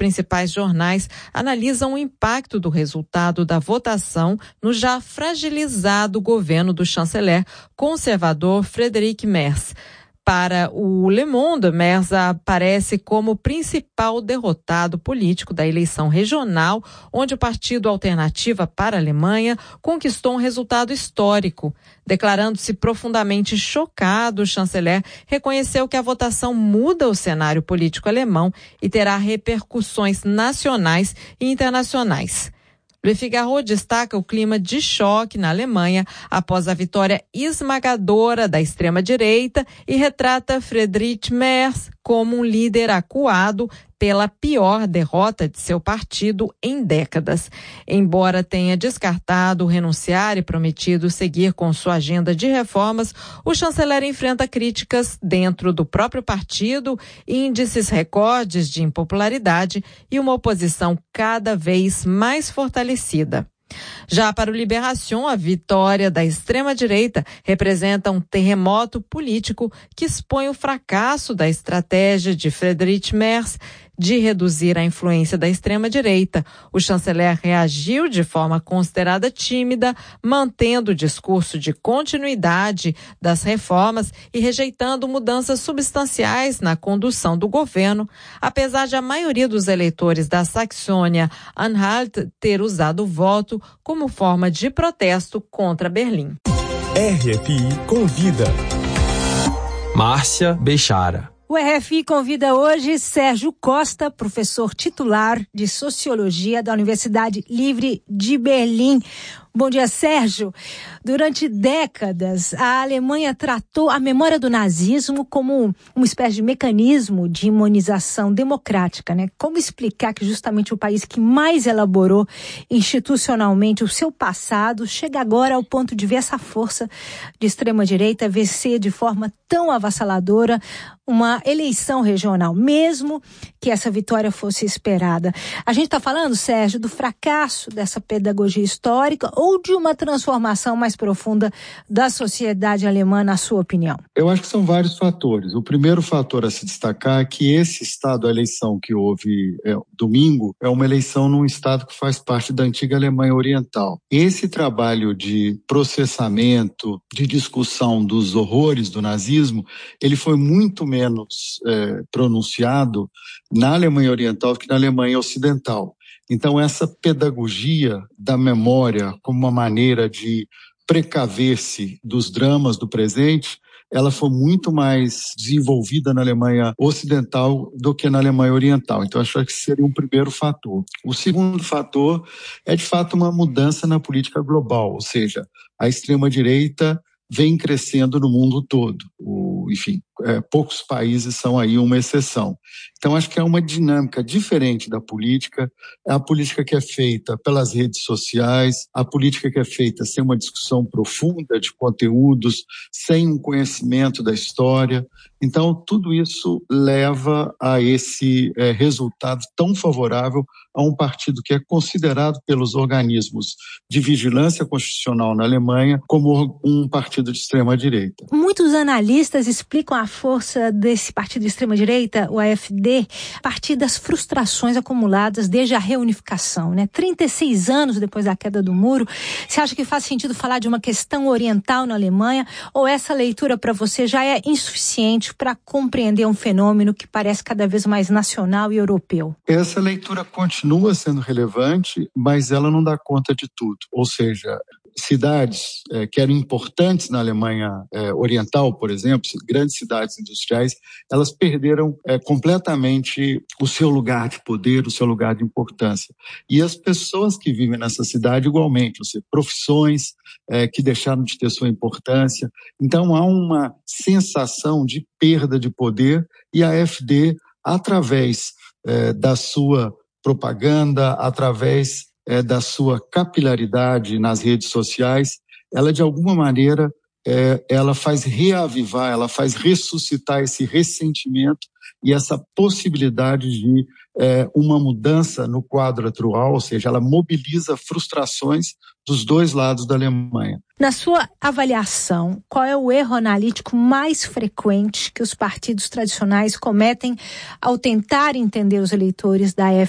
principais jornais analisam o impacto do resultado da votação no já fragilizado governo do chanceler conservador Friedrich Merz. Para o Le Monde, Merz aparece como principal derrotado político da eleição regional, onde o Partido Alternativa para a Alemanha conquistou um resultado histórico. Declarando-se profundamente chocado, o chanceler reconheceu que a votação muda o cenário político alemão e terá repercussões nacionais e internacionais. Le Figaro destaca o clima de choque na Alemanha após a vitória esmagadora da extrema-direita e retrata Friedrich Merz como um líder acuado pela pior derrota de seu partido em décadas. Embora tenha descartado renunciar e prometido seguir com sua agenda de reformas, o chanceler enfrenta críticas dentro do próprio partido, índices recordes de impopularidade e uma oposição cada vez mais fortalecida. Já para o Libération, a vitória da extrema-direita representa um terremoto político que expõe o fracasso da estratégia de Friedrich Merz de reduzir a influência da extrema-direita. O chanceler reagiu de forma considerada tímida, mantendo o discurso de continuidade das reformas e rejeitando mudanças substanciais na condução do governo, apesar de a maioria dos eleitores da Saxônia-Anhalt ter usado o voto como forma de protesto contra Berlim. RFI convida. Márcia Bechara. O RFI convida hoje Sérgio Costa, professor titular de Sociologia da Universidade Livre de Berlim. Bom dia, Sérgio. Durante décadas, a Alemanha tratou a memória do nazismo como uma espécie de mecanismo de imunização democrática, né? Como explicar que justamente o país que mais elaborou institucionalmente o seu passado chega agora ao ponto de ver essa força de extrema-direita vencer de forma tão avassaladora uma eleição regional, mesmo que essa vitória fosse esperada? A gente está falando, Sérgio, do fracasso dessa pedagogia histórica ou de uma transformação mais profunda da sociedade alemã, na sua opinião? Eu acho que são vários fatores. O primeiro fator a se destacar é que esse estado, a eleição que houve domingo, é uma eleição num estado que faz parte da antiga Alemanha Oriental. Esse trabalho de processamento, de discussão dos horrores do nazismo, ele foi muito menos pronunciado na Alemanha Oriental que na Alemanha Ocidental. Então, essa pedagogia da memória como uma maneira de precaver-se dos dramas do presente, ela foi muito mais desenvolvida na Alemanha Ocidental do que na Alemanha Oriental. Então, acho que esse seria um primeiro fator. O segundo fator é, de fato, uma mudança na política global, ou seja, a extrema-direita vem crescendo no mundo todo. Poucos países são aí uma exceção. Então, acho que é uma dinâmica diferente da política, a política que é feita pelas redes sociais, a política que é feita sem uma discussão profunda de conteúdos, sem um conhecimento da história. Então, tudo isso leva a esse resultado tão favorável a um partido que é considerado pelos organismos de vigilância constitucional na Alemanha como um partido de extrema-direita. Muitos analistas explicam a força desse partido de extrema-direita, o AfD, a partir das frustrações acumuladas desde a reunificação, né? 36 anos depois da queda do muro. Você acha que faz sentido falar de uma questão oriental na Alemanha, ou essa leitura para você já é insuficiente para compreender um fenômeno que parece cada vez mais nacional e europeu? Essa leitura continua sendo relevante, mas ela não dá conta de tudo. Ou seja, cidades que eram importantes na Alemanha Oriental, por exemplo, grandes cidades industriais, elas perderam completamente o seu lugar de poder, o seu lugar de importância. E as pessoas que vivem nessa cidade igualmente, ou seja, profissões que deixaram de ter sua importância. Então há uma sensação de perda de poder e a AfD, através da sua propaganda, através da sua capilaridade nas redes sociais, ela de alguma maneira ela faz reavivar, ela faz ressuscitar esse ressentimento e essa possibilidade de uma mudança no quadro atual, ou seja, ela mobiliza frustrações dos dois lados da Alemanha. Na sua avaliação, qual é o erro analítico mais frequente que os partidos tradicionais cometem ao tentar entender os eleitores da